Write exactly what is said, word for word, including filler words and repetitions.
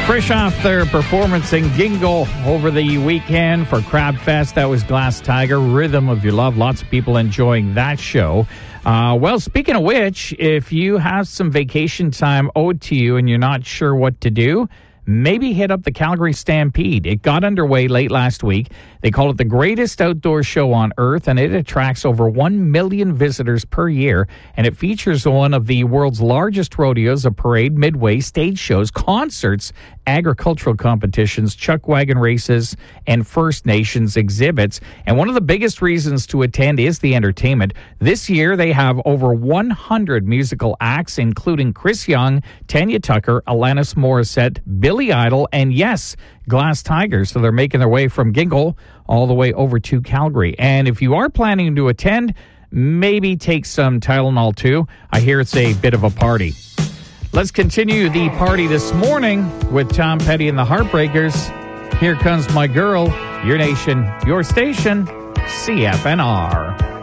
Fresh off their performance in Gingo over the weekend for Crab Fest, that was Glass Tiger, Rhythm of Your Love. Lots of people enjoying that show. Uh, well, speaking of which, if you have some vacation time owed to you and you're not sure what to do, maybe hit up the Calgary Stampede. It got underway late last week. They call it the greatest outdoor show on earth, and it attracts over one million visitors per year, and it features one of the world's largest rodeos, a parade, midway, stage shows, concerts, agricultural competitions, chuck wagon races, and First Nations exhibits. And one of the biggest reasons to attend is the entertainment. This year, they have over one hundred musical acts, including Chris Young, Tanya Tucker, Alanis Morissette, Billy Idol, and yes, Glass Tigers. So they're making their way from Gingle all the way over to Calgary. And if you are planning to attend, maybe take some Tylenol too. I hear it's a bit of a party. Let's continue the party this morning with Tom Petty and the Heartbreakers. Here comes my girl, your nation, your station, C F N R.